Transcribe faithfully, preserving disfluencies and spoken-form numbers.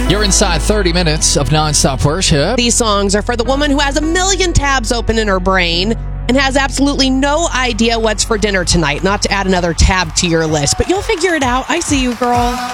You're inside thirty minutes of nonstop worship. These songs are for the woman who has a million tabs open in her brain and has absolutely no idea what's for dinner tonight. Not to add another tab to your list, but you'll figure it out. I see you, girl.